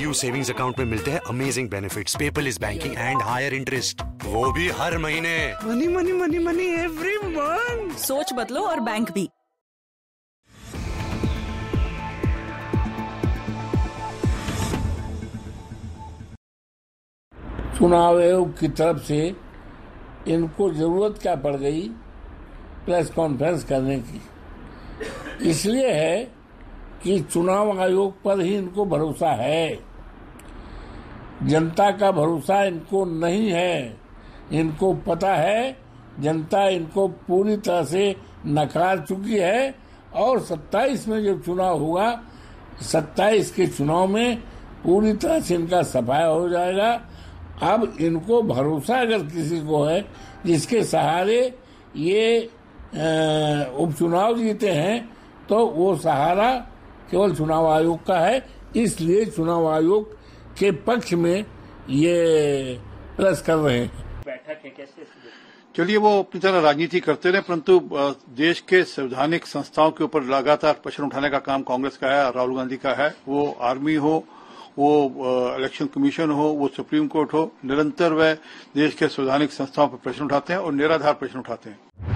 PSU savings account में मिलते हैं amazing benefits, paperless banking and higher interest, वो भी हर महीने। Money money money money every month. सोच बदलो और बैंक भी। चुनाव आयोग की तरफ से इनको जरूरत क्या पड़ गई प्रेस कॉन्फ्रेंस करने की? इसलिए है कि चुनाव आयोग पर ही इनको भरोसा है, जनता का भरोसा इनको नहीं है। इनको पता है जनता इनको पूरी तरह से नकार चुकी है और 27 में जब चुनाव होगा, 27 के चुनाव में पूरी तरह से इनका सफाया हो जाएगा। अब इनको भरोसा अगर किसी को है जिसके सहारे ये उपचुनाव जीते हैं, तो वो सहारा केवल चुनाव आयोग का है। इसलिए चुनाव आयोग के पक्ष में ये प्रेस कर रहे हैं। बैठक है कैसे? चलिए, वो अपनी तरह राजनीति करते रहे, परंतु देश के संवैधानिक संस्थाओं के ऊपर लगातार प्रश्न उठाने का काम कांग्रेस का है, राहुल गांधी का है। वो आर्मी हो, वो इलेक्शन कमीशन हो, वो सुप्रीम कोर्ट हो, निरंतर वह देश के संवैधानिक संस्थाओं पर प्रश्न उठाते हैं और निराधार प्रश्न उठाते हैं।